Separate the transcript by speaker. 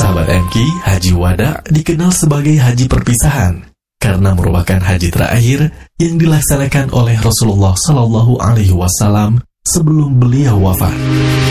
Speaker 1: Sahabat MQ, Haji Wada dikenal sebagai haji perpisahan karena merupakan haji terakhir yang dilaksanakan oleh Rasulullah SAW sebelum beliau wafat.